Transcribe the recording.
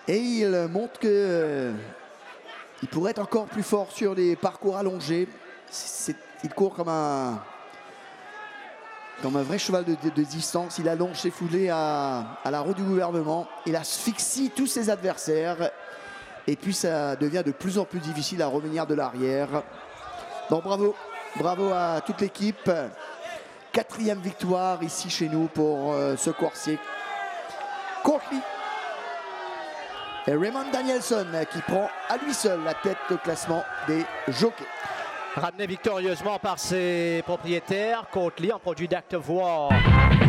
Et il montre que il pourrait être encore plus fort sur les parcours allongés. Il court comme un vrai cheval de distance. Il allonge ses foulées à la roue du gouvernement. Il asphyxie tous ses adversaires. Et puis ça devient de plus en plus difficile à revenir de l'arrière. Donc bravo à toute l'équipe. 4e victoire ici chez nous pour ce coursier. Courtney et Raymond Danielson qui prend à lui seul la tête au classement des jockeys. Ramené victorieusement par ses propriétaires, Courtney, un produit d'Active War.